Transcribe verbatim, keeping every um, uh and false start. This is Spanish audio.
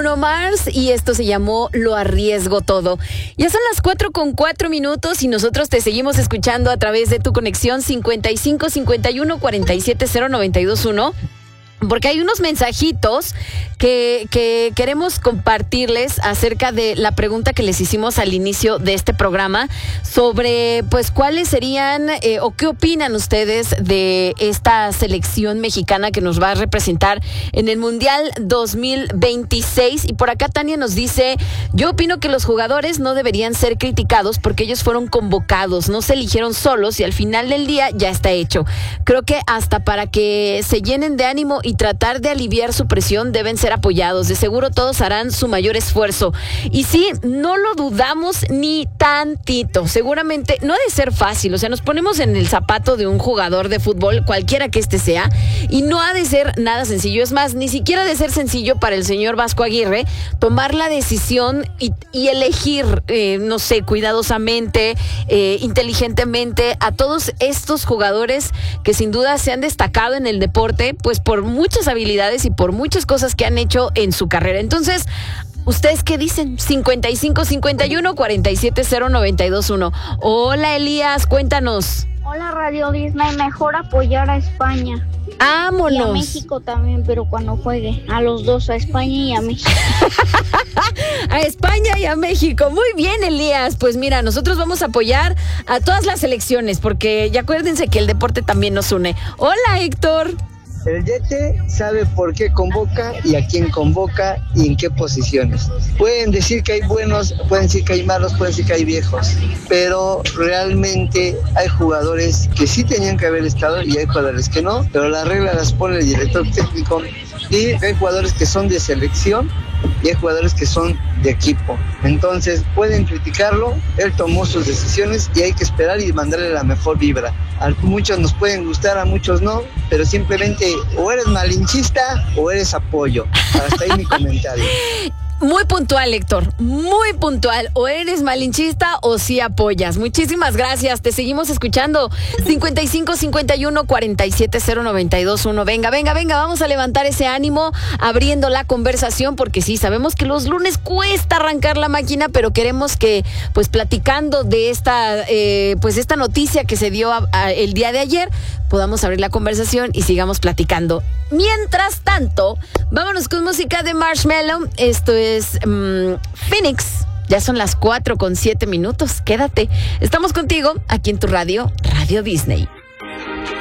Bruno Mars y esto se llamó Lo Arriesgo Todo. Ya son las cuatro con cuatro minutos y nosotros te seguimos escuchando a través de tu conexión cincuenta y cinco cincuenta y uno cuarenta y siete cero noventa y dos uno. Porque hay unos mensajitos que, que queremos compartirles acerca de la pregunta que les hicimos al inicio de este programa sobre, pues, cuáles serían eh, o qué opinan ustedes de esta selección mexicana que nos va a representar en el Mundial dos mil veintiséis. Y por acá Tania nos dice, yo opino que los jugadores no deberían ser criticados porque ellos fueron convocados, no se eligieron solos y al final del día ya está hecho. Creo que hasta para que se llenen de ánimo y tratar de aliviar su presión deben ser apoyados. De seguro todos harán su mayor esfuerzo. Y sí, no lo dudamos ni tantito. Seguramente no ha de ser fácil. O sea, nos ponemos en el zapato de un jugador de fútbol, cualquiera que este sea, y no ha de ser nada sencillo. Es más, ni siquiera ha de ser sencillo para el señor Vasco Aguirre tomar la decisión y, y elegir, eh, no sé, cuidadosamente, eh, inteligentemente a todos estos jugadores que sin duda se han destacado en el deporte, pues por muchas habilidades y por muchas cosas que han hecho en su carrera. Entonces, ¿ustedes qué dicen? cincuenta y cinco cincuenta y uno cuarenta y siete cero noventa y dos uno. Hola, Elías, cuéntanos. Hola, Radio Disney, mejor apoyar a España. ¡Vámonos! Y a México también, pero cuando juegue. A los dos, a España y a México. A España y a México. Muy bien, Elías. Pues mira, nosotros vamos a apoyar a todas las selecciones, porque ya acuérdense que el deporte también nos une. Hola, Héctor. El Yete sabe por qué convoca y a quién convoca y en qué posiciones. Pueden decir que hay buenos, pueden decir que hay malos, pueden decir que hay viejos, pero realmente hay jugadores que sí tenían que haber estado y hay jugadores que no, pero las reglas las pone el director técnico y hay jugadores que son de selección y hay jugadores que son de equipo. Entonces pueden criticarlo, él tomó sus decisiones y hay que esperar y mandarle la mejor vibra. A muchos nos pueden gustar, a muchos no, pero simplemente o eres malinchista o eres apoyo. Hasta ahí mi comentario. Muy puntual, Héctor, muy puntual. O eres malinchista o sí apoyas. Muchísimas gracias, te seguimos escuchando. cincuenta y cinco cincuenta y uno cuarenta y siete cero noventa y dos uno. Venga, venga, venga, vamos a levantar ese ánimo abriendo la conversación, porque sí, sabemos que los lunes cuesta arrancar la máquina, pero queremos que, pues platicando de esta, eh, pues esta noticia que se dio a, a, el día de ayer, podamos abrir la conversación y sigamos platicando. Mientras tanto, vámonos con música de Marshmello. Esto es um, Phoenix. Ya son las cuatro con siete minutos. Quédate. Estamos contigo aquí en tu radio, Radio Disney.